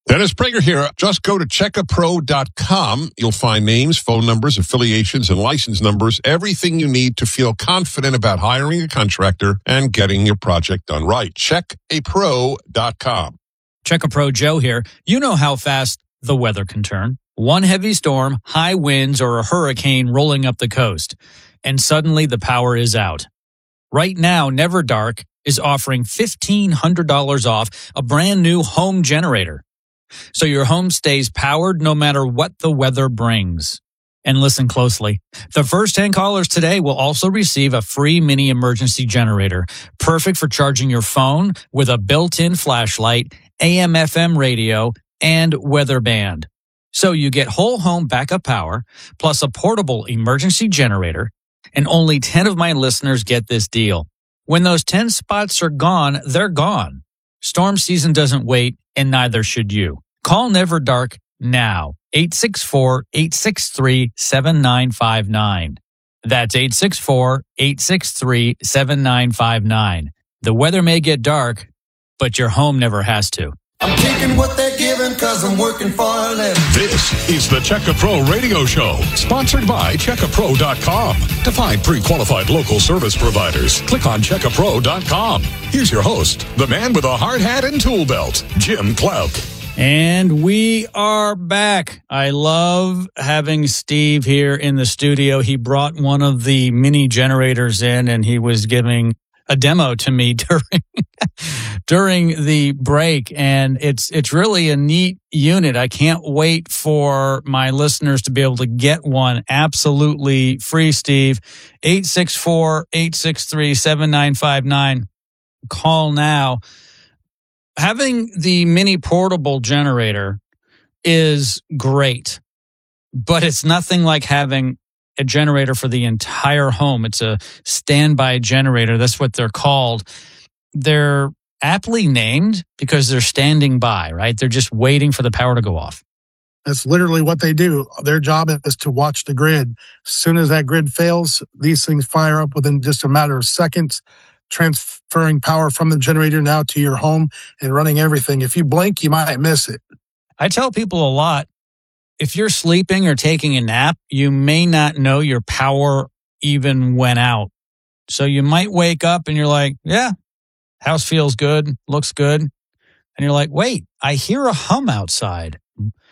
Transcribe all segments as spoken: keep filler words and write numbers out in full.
Dennis Prager here. Just go to check a pro dot com. You'll find names, phone numbers, affiliations, and license numbers, everything you need to feel confident about hiring a contractor and getting your project done right. check a pro dot com. Check a Pro Joe here. You know how fast the weather can turn. One heavy storm, high winds, or a hurricane rolling up the coast, and suddenly the power is out. Right now, Never Dark is offering fifteen hundred dollars off a brand new home generator, so your home stays powered no matter what the weather brings. And listen closely. The first ten callers today will also receive a free mini emergency generator, perfect for charging your phone with a built-in flashlight, A M F M radio, and weather band. So you get whole home backup power, plus a portable emergency generator, and only ten of my listeners get this deal. When those ten spots are gone, they're gone. Storm season doesn't wait, and neither should you. Call Never Dark now. eight six four, eight six three, seven nine five nine. That's eight six four, eight six three, seven nine five nine. The weather may get dark, but your home never has to. I'm taking what they're giving because I'm working for a living. This is the Check a Pro Radio Show, sponsored by check a pro dot com. To find pre-qualified local service providers, click on check a pro dot com. Here's your host, the man with a hard hat and tool belt, Jim Clouk. And we are back. I love having Steve here in the studio. He brought one of the mini generators in, and he was giving a demo to me during during the break, and it's it's really a neat unit. I can't wait for my listeners to be able to get one absolutely free. Steve, eight six four, eight six three, seven nine five nine. Call now. Having the mini portable generator is great, but it's nothing like having a generator for the entire home. It's a standby generator. That's what they're called. They're aptly named because they're standing by, right? They're just waiting for the power to go off. That's literally what they do. Their job is to watch the grid. As soon as that grid fails, these things fire up within just a matter of seconds, transferring power from the generator now to your home and running everything. If you blink, you might miss it. I tell people a lot, if you're sleeping or taking a nap, you may not know your power even went out. So you might wake up and you're like, yeah, house feels good, looks good. And you're like, wait, I hear a hum outside.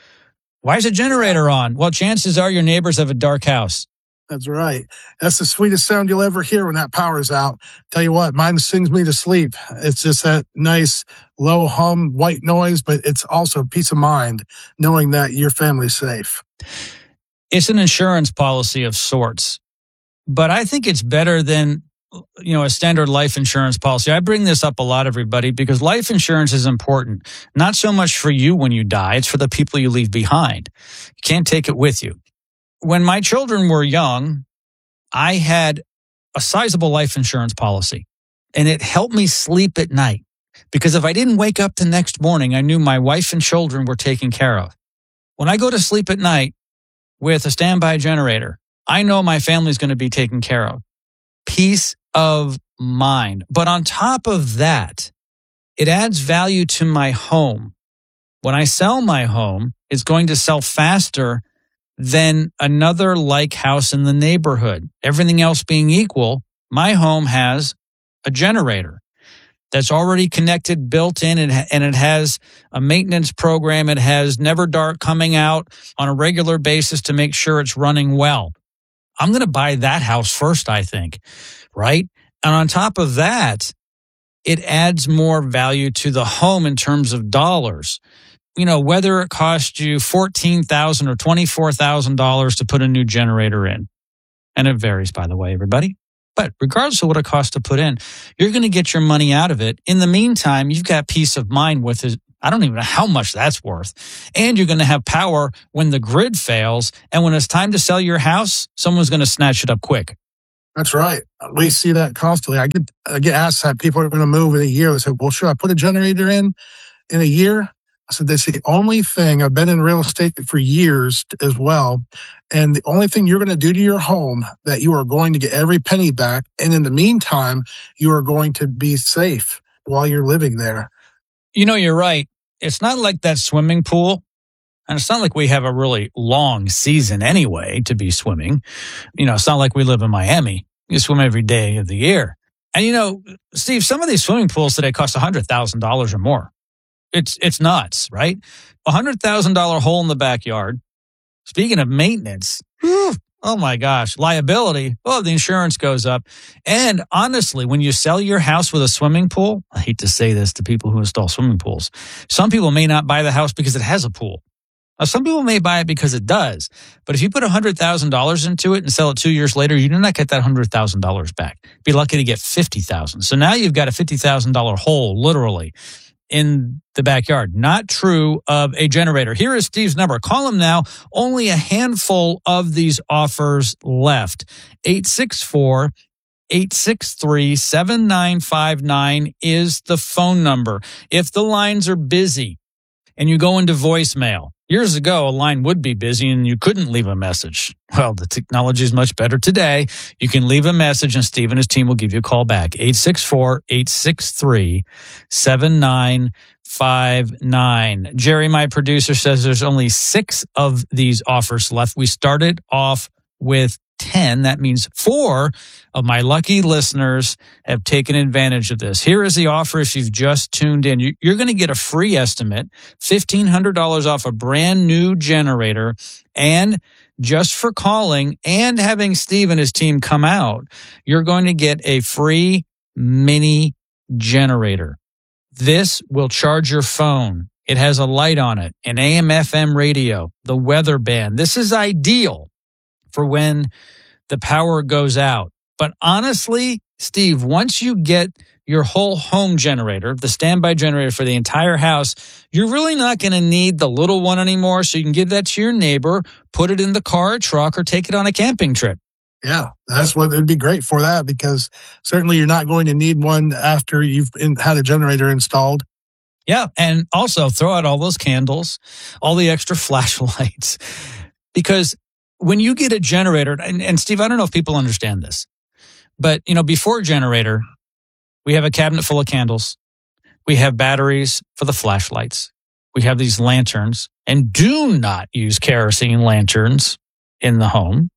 Why is a generator on? Well, chances are your neighbors have a dark house. That's right. That's the sweetest sound you'll ever hear when that power's out. Tell you what, mine sings me to sleep. It's just that nice low hum, white noise, but it's also peace of mind knowing that your family's safe. It's an insurance policy of sorts, but I think it's better than, you know, a standard life insurance policy. I bring this up a lot, everybody, because life insurance is important. Not so much for you when you die. It's for the people you leave behind. You can't take it with you. When my children were young, I had a sizable life insurance policy, and it helped me sleep at night because if I didn't wake up the next morning, I knew my wife and children were taken care of. When I go to sleep at night with a standby generator, I know my family's going to be taken care of. Peace of mind. But on top of that, it adds value to my home. When I sell my home, it's going to sell faster than another like house in the neighborhood. Everything else being equal, my home has a generator that's already connected, built in, and it has a maintenance program. It has Never Dark coming out on a regular basis to make sure it's running well. I'm going to buy that house first, I think, right? And on top of that, it adds more value to the home in terms of dollars. You know, whether it costs you fourteen thousand dollars or twenty-four thousand dollars to put a new generator in. And it varies, by the way, everybody. But regardless of what it costs to put in, you're going to get your money out of it. In the meantime, you've got peace of mind with it. I don't even know how much that's worth. And you're going to have power when the grid fails. And when it's time to sell your house, someone's going to snatch it up quick. That's right. We see that constantly. I get, I get asked that people are going to move in a year. They say, well, should I put a generator in in a year? I said, that's the only thing. I've been in real estate for years as well. And the only thing you're going to do to your home that you are going to get every penny back. And in the meantime, you are going to be safe while you're living there. You know, you're right. it's not like that swimming pool. And it's not like we have a really long season anyway to be swimming. You know, it's not like we live in Miami. You swim every day of the year. And, you know, Steve, some of these swimming pools today cost one hundred thousand dollars or more. It's it's nuts, right? A one hundred thousand dollars hole in the backyard. Speaking of maintenance, whew, oh my gosh, liability. Oh, the insurance goes up. And honestly, when you sell your house with a swimming pool, I hate to say this to people who install swimming pools, some people may not buy the house because it has a pool. Now, some people may buy it because it does. But if you put one hundred thousand dollars into it and sell it two years later, you do not get that one hundred thousand dollars back. Be lucky to get fifty thousand dollars. So now you've got a fifty thousand dollars hole, literally, in the backyard. Not true of a generator. Here is Steve's number. Call him now. Only a handful of these offers left. eight six four, eight six three, seven nine five nine is the phone number. If the lines are busy and you go into voicemail, years ago, a line would be busy and you couldn't leave a message. Well, the technology is much better today. You can leave a message and Steve and his team will give you a call back. eight six four, eight six three, seven nine five nine. Jerry, my producer, says there's only six of these offers left. We started off with ten. That means four of my lucky listeners have taken advantage of this. Here is the offer if you've just tuned in. You're going to get a free estimate, fifteen hundred dollars off a brand new generator, and just for calling and having Steve and his team come out, you're going to get a free mini generator. This will charge your phone. It has a light on it, an A M F M radio, the weather band. This is ideal for when the power goes out. But honestly, Steve, once you get your whole home generator, the standby generator for the entire house, you're really not going to need the little one anymore. So you can give that to your neighbor, put it in the car or truck, or take it on a camping trip. Yeah, that's what it'd be great for that, because certainly you're not going to need one after you've in, had a generator installed. Yeah, and also throw out all those candles, all the extra flashlights, because when you get a generator, and, and Steve, I don't know if people understand this, but you know, before a generator, we have a cabinet full of candles. We have batteries for the flashlights. We have these lanterns, and do not use kerosene lanterns in the home.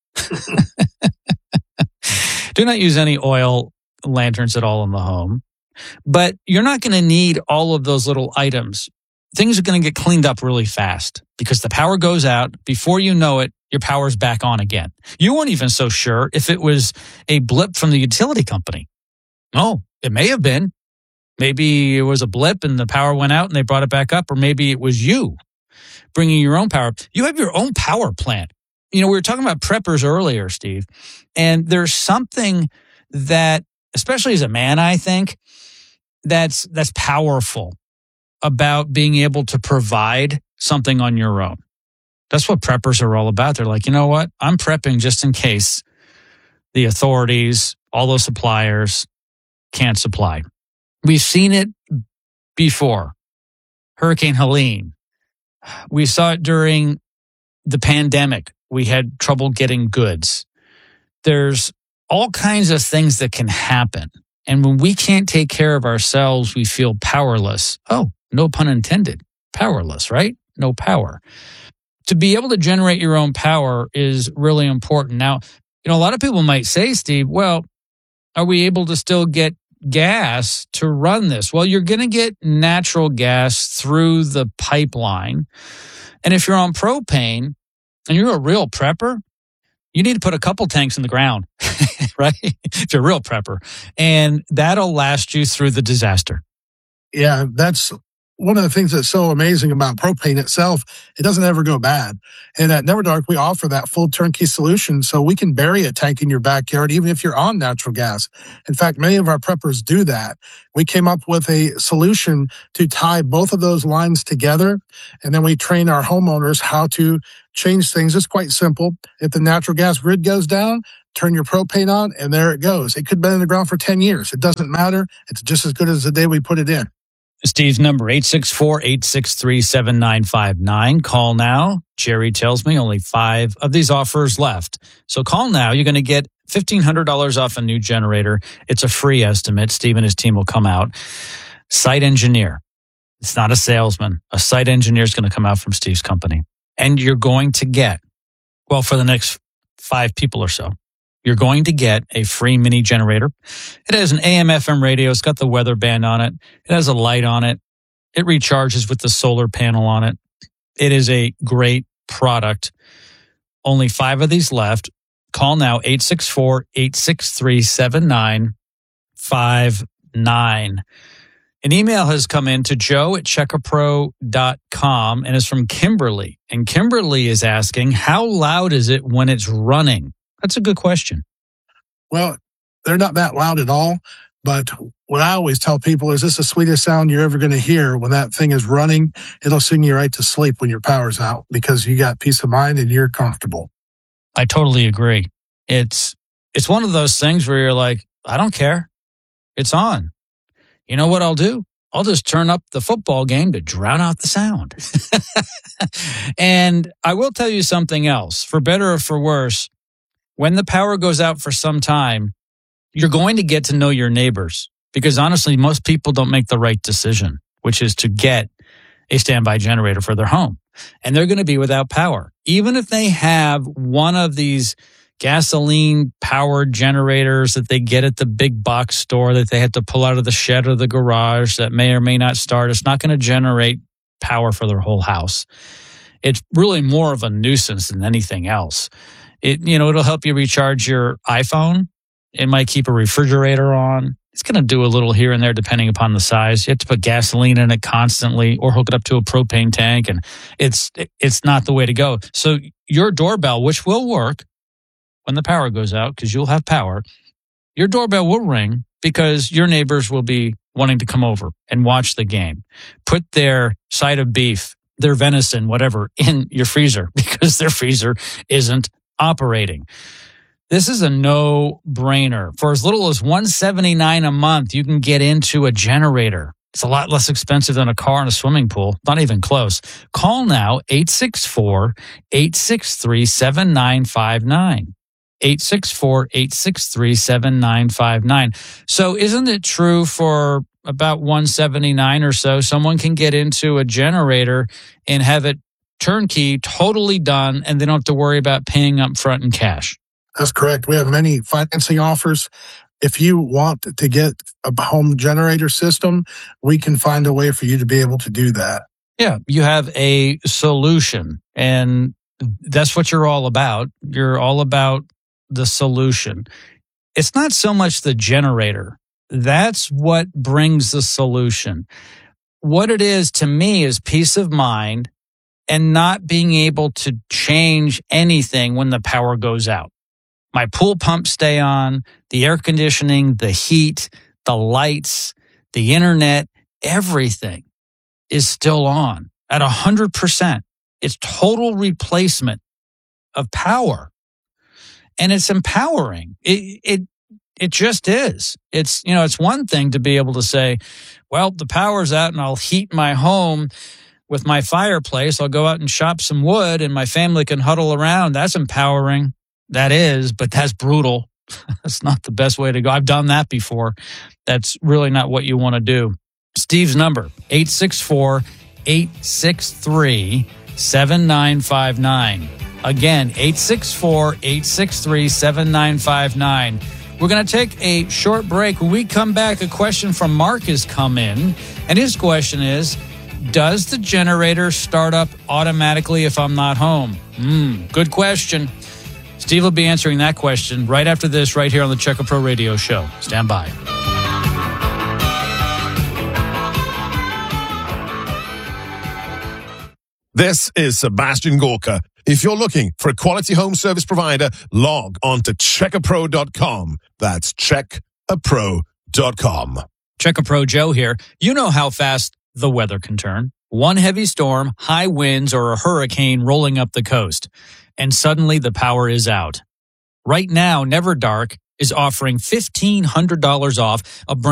Do not use any oil lanterns at all in the home. But you're not going to need all of those little items. Things are going to get cleaned up really fast because the power goes out. Before you know it, your power's back on again. You weren't even so sure if it was a blip from the utility company. No, it may have been. Maybe it was a blip and the power went out and they brought it back up, or maybe it was you bringing your own power. You have your own power plant. You know, we were talking about preppers earlier, Steve, and there's something that, especially as a man, I think, that's that's powerful about being able to provide something on your own. That's what preppers are all about. They're like, you know what? I'm prepping just in case the authorities, all those suppliers can't supply. We've seen it before. Hurricane Helene. We saw it during the pandemic. We had trouble getting goods. There's all kinds of things that can happen. And when we can't take care of ourselves, we feel powerless. Oh, no pun intended. Powerless, right? No power. To be able to generate your own power is really important. Now, you know, a lot of people might say, Steve, well, are we able to still get gas to run this? Well, you're going to get natural gas through the pipeline. And if you're on propane and you're a real prepper, you need to put a couple tanks in the ground, right? If you're a real prepper. And that'll last you through the disaster. Yeah, that's one of the things that's so amazing about propane itself. It doesn't ever go bad. And at Never Dark, we offer that full turnkey solution so we can bury a tank in your backyard, even if you're on natural gas. In fact, many of our preppers do that. We came up with a solution to tie both of those lines together, and then we train our homeowners how to change things. It's quite simple. If the natural gas grid goes down, turn your propane on, and there it goes. It could have been in the ground for ten years. It doesn't matter. It's just as good as the day we put it in. Steve's number, eight six four, eight six three, seven nine five nine. Call now. Jerry tells me only five of these offers left. So call now. You're going to get fifteen hundred dollars off a new generator. It's a free estimate. Steve and his team will come out. Site engineer. It's not a salesman. A site engineer is going to come out from Steve's company. And you're going to get, well, for the next five people or so, you're going to get a free mini generator. It has an A M F M radio. It's got the weather band on it. It has a light on it. It recharges with the solar panel on it. It is a great product. Only five of these left. Call now, eight six four, eight six three, seven nine five nine. An email has come in to joe at checkapro dot com and is from Kimberly. And Kimberly is asking, how loud is it when it's running? That's a good question. Well, they're not that loud at all. But what I always tell people is this is the sweetest sound you're ever going to hear. When that thing is running, it'll sing you right to sleep when your power's out because you got peace of mind and you're comfortable. I totally agree. It's it's one of those things where you're like, I don't care. It's on. You know what I'll do? I'll just turn up the football game to drown out the sound. And I will tell you something else. For better or for worse, when the power goes out for some time, you're going to get to know your neighbors because honestly, most people don't make the right decision, which is to get a standby generator for their home. And they're going to be without power. Even if they have one of these gasoline powered generators that they get at the big box store that they have to pull out of the shed or the garage that may or may not start, it's not going to generate power for their whole house. It's really more of a nuisance than anything else. It, you know, it'll help you recharge your iPhone. It might keep a refrigerator on. It's going to do a little here and there depending upon the size. You have to put gasoline in it constantly or hook it up to a propane tank, and it's it's not the way to go. So your doorbell, which will work when the power goes out because you'll have power, your doorbell will ring because your neighbors will be wanting to come over and watch the game. Put their side of beef, their venison, whatever, in your freezer because their freezer isn't operating. This is a no-brainer. For as little as one hundred seventy-nine dollars a month, you can get into a generator. It's a lot less expensive than a car and a swimming pool. Not even close. Call now, eight six four, eight six three, seven nine five nine. eight six four, eight six three, seven nine five nine. So isn't it true for about one hundred seventy-nine dollars or so, someone can get into a generator and have it turnkey, totally done, and they don't have to worry about paying up front in cash? That's correct. We have many financing offers. If you want to get a home generator system, we can find a way for you to be able to do that. Yeah, you have a solution, and that's what you're all about. You're all about the solution. It's not so much the generator. That's what brings the solution. What it is to me is peace of mind and not being able to change anything when the power goes out. My pool pumps stay on, the air conditioning, the heat, the lights, the internet, everything is still on at one hundred percent. It's total replacement of power. And it's empowering. It, it, it just is. It's, you know, it's one thing to be able to say, well, the power's out and I'll heat my home with my fireplace. I'll go out and chop some wood and my family can huddle around. That's empowering. That is, but that's brutal. That's not the best way to go. I've done that before. That's really not what you want to do. Steve's number, eight six four, eight six three, seven nine five nine. Again, eight six four, eight six three, seven nine five nine. We're going to take a short break. When we come back, a question from Mark has come in, and his question is, does the generator start up automatically if I'm not home? Hmm, good question. Steve will be answering that question right after this, right here on the Check A Pro Radio Show. Stand by. This is Sebastian Gorka. If you're looking for a quality home service provider, log on to check a pro dot com. That's check a pro dot com. Check A Pro Joe here. You know how fast the weather can turn. One heavy storm, high winds, or a hurricane rolling up the coast, and suddenly the power is out. Right now, Never Dark is offering fifteen hundred dollars off a brand